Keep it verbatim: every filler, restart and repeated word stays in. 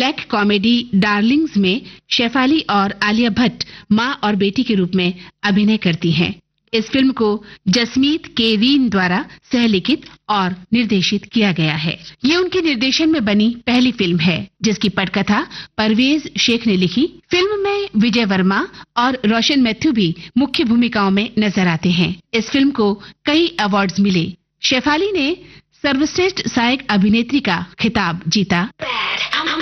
Black comedy Darling's में शेफाली और आलिया भट्ट मां और बेटी के रूप में अभिनय करती हैं। इस फिल्म को जसमीत केवीन द्वारा सहलिखित और निर्देशित किया गया है। ये उनके निर्देशन में बनी पहली फिल्म है जिसकी पटकथा परवेज शेख ने लिखी। फिल्म में विजय वर्मा और रोशन मैथ्यू भी मुख्य भूमिकाओं में नजर आते हैं। इस फिल्म को कई अवार्ड्स मिले। शेफाली ने सर्वश्रेष्ठ सहायक अभिनेत्री का खिताब जीता।